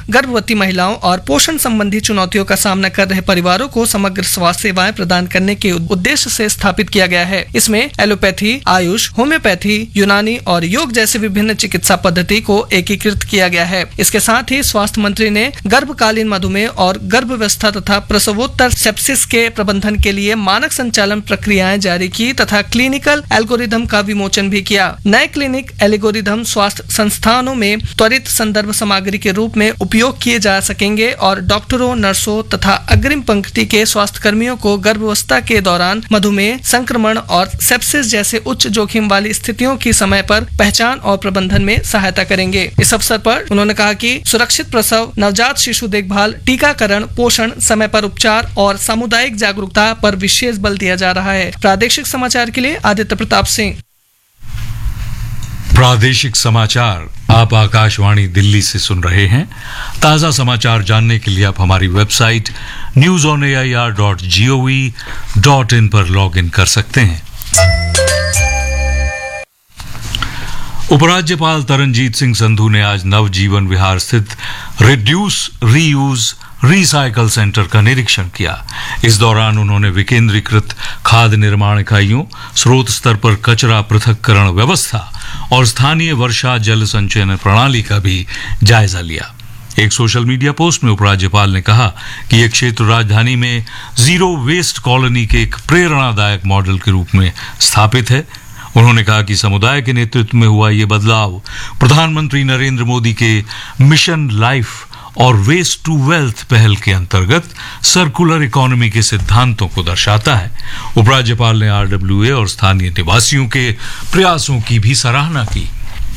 गर्भवती महिलाओं और पोषण संबंधी चुनौतियों का सामना कर रहे परिवारों को समग्र स्वास्थ्य सेवाएं प्रदान करने के उद्देश्य से स्थापित किया गया है। इसमें एलोपैथी, आयुष, होम्योपैथी, यूनानी और योग जैसे विभिन्न चिकित्सा पद्धति को एकीकृत किया गया है। इसके साथ ही स्वास्थ्य मंत्री ने गर्भकालीन मधुमेह और गर्भावस्था तथा प्रसवोत्तर सेप्सिस के प्रबंधन के लिए मानक संचालन प्रक्रियाएं जारी की तथा क्लिनिकल एल्गोरिदम का विमोचन भी किया। नए क्लिनिक एल्गोरिदम स्वास्थ्य संस्थानों में त्वरित संदर्भ सामग्री के रूप में उपयोग किए जा सकेंगे और डॉक्टरों, नर्सों तथा अग्रिम पंक्ति के स्वास्थ्य कर्मियों को गर्भावस्था के दौरान मधुमेह, संक्रमण और सेप्सिस जैसे उच्च जोखिम वाली स्थितियों की समय पर पहचान और प्रबंधन में सहायता करेंगे। इस अवसर पर उन्होंने कहा कि सुरक्षित प्रसव, नवजात शिशु देखभाल, टीकाकरण, पोषण, समय पर उपचार और सामुदायिक जागरूकता पर विशेष बल दिया जा रहा है। प्रादेशिक समाचार के लिए आदित्य प्रताप सिंह। प्रादेशिक समाचार आप आकाशवाणी दिल्ली से सुन रहे हैं। ताजा समाचार जानने के लिए आप हमारी वेबसाइट newsonair.gov.in पर लॉगिन कर सकते हैं। उपराज्यपाल तरनजीत सिंह संधू ने आज नवजीवन विहार स्थित रिड्यूस, रीयूज, रिसाइकल सेंटर का निरीक्षण किया। इस दौरान उन्होंने विकेंद्रीकृत खाद्य निर्माण इकाइयों, स्रोत स्तर पर कचरा पृथक्करण व्यवस्था और स्थानीय वर्षा जल संचयन प्रणाली का भी जायजा लिया। एक सोशल मीडिया पोस्ट में उपराज्यपाल ने कहा कि यह क्षेत्र राजधानी में जीरो वेस्ट कॉलोनी के एक प्रेरणादायक मॉडल के रूप में स्थापित है। उन्होंने कहा कि समुदाय के नेतृत्व में हुआ ये बदलाव प्रधानमंत्री नरेंद्र मोदी के मिशन लाइफ और वेस्ट टू वेल्थ पहल के अंतर्गत सर्कुलर इकोनॉमी के सिद्धांतों को दर्शाता है। उपराज्यपाल ने आरडब्ल्यूए और स्थानीय निवासियों के प्रयासों की भी सराहना की।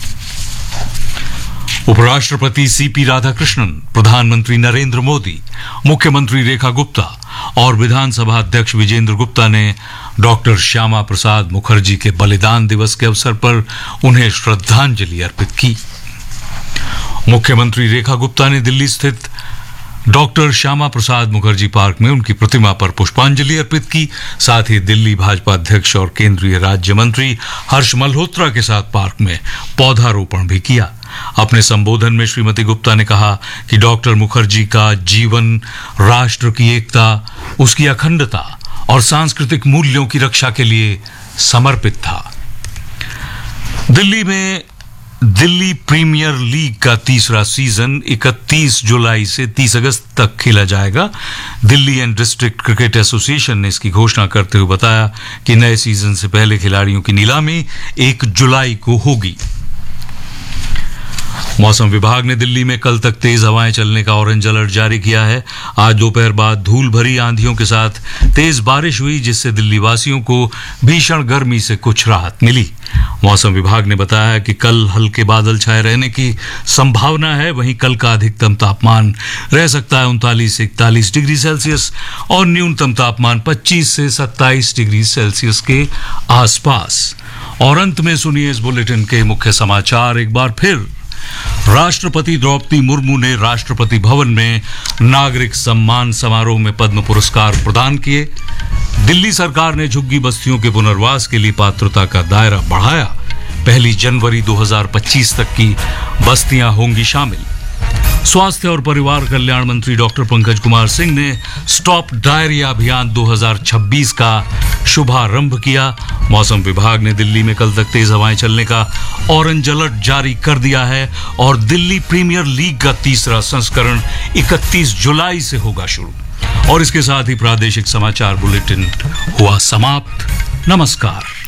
उपराष्ट्रपति सीपी राधाकृष्णन, प्रधानमंत्री नरेंद्र मोदी, मुख्यमंत्री रेखा गुप्ता और विधानसभा अध्यक्ष विजेंद्र गुप्ता ने डॉक्टर श्यामा प्रसाद मुखर्जी के बलिदान दिवस के अवसर पर उन्हें श्रद्धांजलि अर्पित की। मुख्यमंत्री रेखा गुप्ता ने दिल्ली स्थित डॉक्टर श्यामा प्रसाद मुखर्जी पार्क में उनकी प्रतिमा पर पुष्पांजलि अर्पित की। साथ ही दिल्ली भाजपा अध्यक्ष और केंद्रीय राज्य मंत्री हर्ष मल्होत्रा के साथ पार्क में पौधारोपण भी किया। अपने संबोधन में श्रीमती गुप्ता ने कहा कि डॉक्टर मुखर्जी का जीवन राष्ट्र की एकता, उसकी अखंडता और सांस्कृतिक मूल्यों की रक्षा के लिए समर्पित था। दिल्ली में दिल्ली प्रीमियर लीग का तीसरा सीजन 31 जुलाई से 30 अगस्त तक खेला जाएगा। Delhi and district cricket association ने इसकी घोषणा करते हुए बताया कि नए सीजन से पहले खिलाड़ियों की नीलामी 1 जुलाई को होगी। मौसम विभाग ने दिल्ली में कल तक तेज हवाएं चलने का ऑरेंज अलर्ट जारी किया है। आज दोपहर बाद धूल भरी आंधियों के साथ तेज बारिश हुई, जिससे दिल्ली वासियों को भीषण गर्मी से कुछ राहत मिली। मौसम विभाग ने बताया कि कल हल्के बादल छाए रहने की संभावना है। वहीं कल का अधिकतम तापमान रह सकता है 39 से 41 डिग्री सेल्सियस और न्यूनतम तापमान 25 से 27 डिग्री सेल्सियस के आसपास। और अंत में सुनिए इस बुलेटिन के मुख्य समाचार एक बार फिर। राष्ट्रपति द्रौपदी मुर्मू ने राष्ट्रपति भवन में नागरिक सम्मान समारोह में पद्म पुरस्कार प्रदान किए। दिल्ली सरकार ने झुग्गी बस्तियों के पुनर्वास के लिए पात्रता का दायरा बढ़ाया। 1 जनवरी 2025 तक की बस्तियां होंगी शामिल। स्वास्थ्य और परिवार कल्याण मंत्री डॉक्टर पंकज कुमार सिंह ने स्टॉप डायरिया अभियान 2026 का शुभारंभ किया। मौसम विभाग ने दिल्ली में कल तक तेज हवाएं चलने का ऑरेंज अलर्ट जारी कर दिया है और दिल्ली प्रीमियर लीग का तीसरा संस्करण 31 जुलाई से होगा शुरू। और इसके साथ ही प्रादेशिक समाचार बुलेटिन हुआ समाप्त। नमस्कार।